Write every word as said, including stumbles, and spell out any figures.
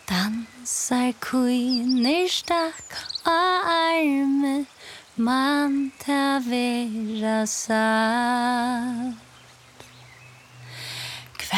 Dansar kvinner stakk av armen, man ta vera satt.